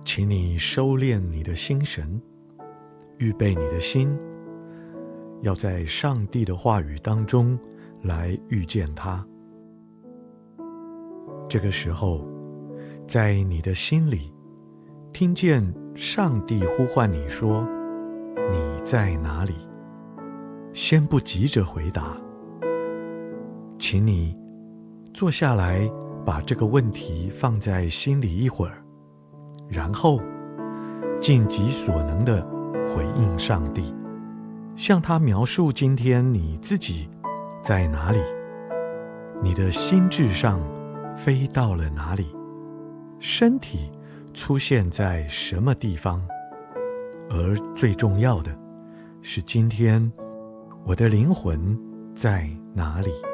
请你收敛你的心神，预备你的心，要在上帝的话语当中来遇见他。这个时候，在你的心里听见上帝呼唤你说：你在哪里？先不急着回答，请你坐下来，把这个问题放在心里一会儿，然后尽己所能地回应上帝，向他描述今天你自己在哪里，你的心智上飞到了哪里，身体出现在什么地方，而最重要的是，今天我的灵魂在哪里？